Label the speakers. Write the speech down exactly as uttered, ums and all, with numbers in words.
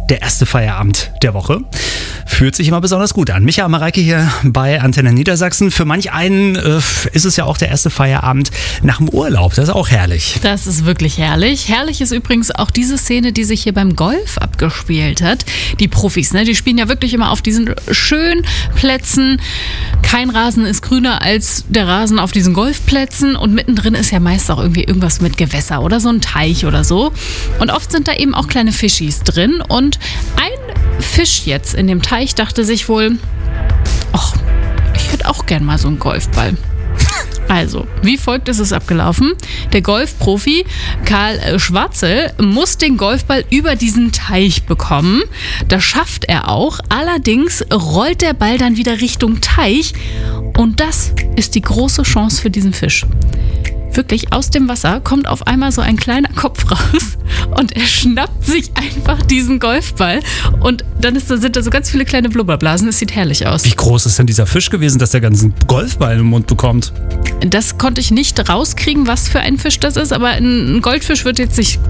Speaker 1: der erste Feierabend der Woche. Fühlt sich immer besonders gut an. Micha Mareike hier bei Antenne Niedersachsen. Für manch einen äh, ist es ja auch der erste Feierabend nach dem Urlaub. Das ist auch herrlich.
Speaker 2: Das ist wirklich herrlich. Herrlich ist übrigens auch diese Szene, die sich hier beim Golf abgespielt hat. Die Profis, ne, die spielen ja wirklich immer auf diesen schönen Plätzen. Kein Rasen ist grüner als der Rasen auf diesen Golfplätzen. Und mittendrin ist ja meist auch irgendwie irgendwas mit Gewässer oder so ein Teich oder so. Und oft sind da eben auch kleine Fischis drin. Und ein Fisch jetzt in dem Teich dachte sich wohl, ach, ich hätte auch gern mal so einen Golfball. Also, wie folgt ist es abgelaufen? Der Golfprofi Karl Schwarzel muss den Golfball über diesen Teich bekommen. Das schafft er auch. Allerdings rollt der Ball dann wieder Richtung Teich. Und das ist die große Chance für diesen Fisch. Wirklich, aus dem Wasser kommt auf einmal so ein kleiner Kopf raus und er schnappt sich einfach diesen Golfball und dann ist da, sind da so ganz viele kleine Blubberblasen. Es sieht herrlich aus.
Speaker 1: Wie groß ist denn dieser Fisch gewesen, dass der ganzen Golfball im Mund bekommt?
Speaker 2: Das konnte ich nicht rauskriegen, was für ein Fisch das ist, aber ein Goldfisch wird jetzt nicht